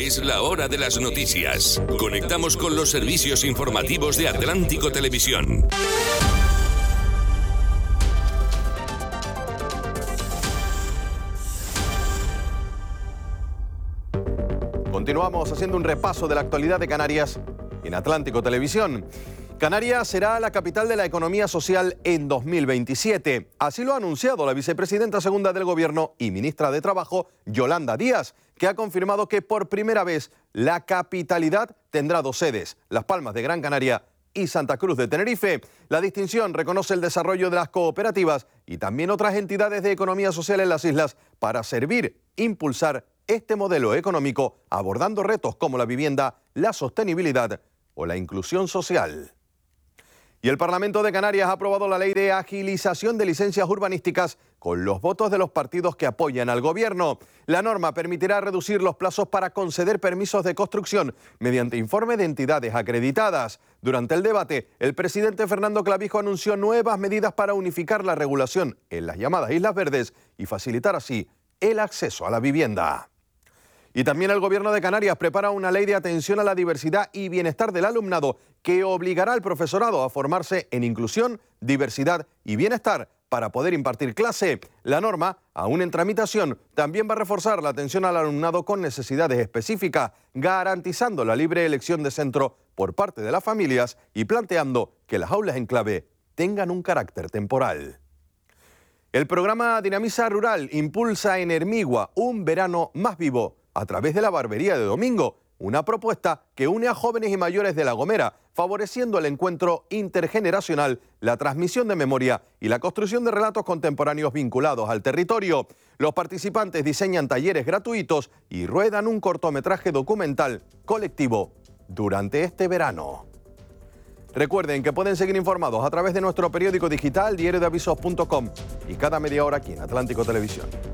Es la hora de las noticias. Conectamos con los servicios informativos de Atlántico Televisión. Continuamos haciendo un repaso de la actualidad de Canarias en Atlántico Televisión. Canarias será la capital de la economía social en 2027. Así lo ha anunciado la vicepresidenta segunda del Gobierno y ministra de Trabajo, Yolanda Díaz, que ha confirmado que por primera vez la capitalidad tendrá dos sedes, Las Palmas de Gran Canaria y Santa Cruz de Tenerife. La distinción reconoce el desarrollo de las cooperativas y también otras entidades de economía social en las islas para servir, impulsar este modelo económico, abordando retos como la vivienda, la sostenibilidad o la inclusión social. Y el Parlamento de Canarias ha aprobado la ley de agilización de licencias urbanísticas con los votos de los partidos que apoyan al Gobierno. La norma permitirá reducir los plazos para conceder permisos de construcción mediante informe de entidades acreditadas. Durante el debate, el presidente Fernando Clavijo anunció nuevas medidas para unificar la regulación en las llamadas Islas Verdes y facilitar así el acceso a la vivienda. Y también el Gobierno de Canarias prepara una ley de atención a la diversidad y bienestar del alumnado que obligará al profesorado a formarse en inclusión, diversidad y bienestar para poder impartir clase. La norma, aún en tramitación, también va a reforzar la atención al alumnado con necesidades específicas, garantizando la libre elección de centro por parte de las familias y planteando que las aulas en clave tengan un carácter temporal. El programa Dinamiza Rural impulsa en Hermigua un verano más vivo a través de la barbería de Domingo, una propuesta que une a jóvenes y mayores de La Gomera, favoreciendo el encuentro intergeneracional, la transmisión de memoria y la construcción de relatos contemporáneos vinculados al territorio. Los participantes diseñan talleres gratuitos y ruedan un cortometraje documental colectivo durante este verano. Recuerden que pueden seguir informados a través de nuestro periódico digital diariodeavisos.com y cada media hora aquí en Atlántico Televisión.